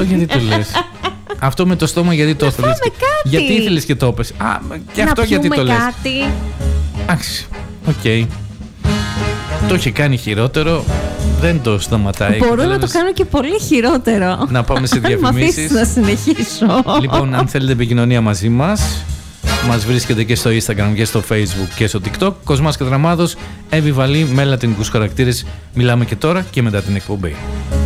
Αυτό γιατί το λες? Αυτό με το στόμα γιατί το ήθελες? Γιατί ήθελες και το είπες? Και αυτό γιατί το λες? Εντάξει, οκ. Το είχε κάνει χειρότερο. Δεν το σταματάει. Μπορώ να το κάνω και πολύ χειρότερο. Να πάμε σε διαφημίσεις. Να συνεχίσω. Λοιπόν, αν θέλετε επικοινωνία μαζί μας, μας βρίσκεται και στο Instagram και στο Facebook και στο TikTok. Κοσμάς Κατραμάδος, Εύη Βαλή, με λατινικούς χαρακτήρες. Μιλάμε και τώρα και μετά την εκπομπή.